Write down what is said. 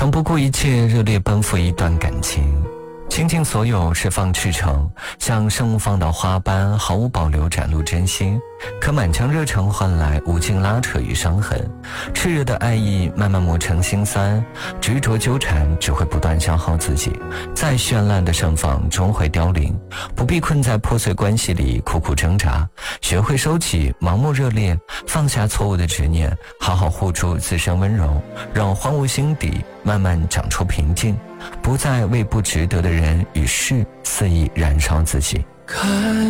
曾不顾一切热烈奔赴一段感情，倾尽所有释放赤诚，像盛放的花般毫无保留展露真心。可满腔热诚换来无尽拉扯与伤痕，炽热的爱意慢慢磨成心酸，执着纠缠只会不断消耗自己，再绚烂的盛放终会凋零。不必困在破碎关系里苦苦挣扎，学会收起盲目热烈，放下错误的执念，好好护住自身温柔，让荒芜心底慢慢长出平静，不再为不值得的人与事肆意燃烧自己。